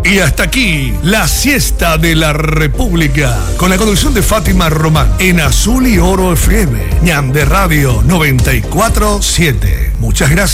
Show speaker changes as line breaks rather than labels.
Y hasta aquí, la siesta de la República, con la conducción de Fátima Román, en Azul y Oro FM, Ñam de Radio 94.7. Muchas gracias.